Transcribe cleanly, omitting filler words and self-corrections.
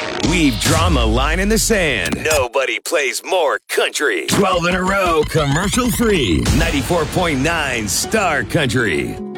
We've drawn the line in the sand. Nobody plays more country. 12 in a row, commercial free. 94.9 Star Country.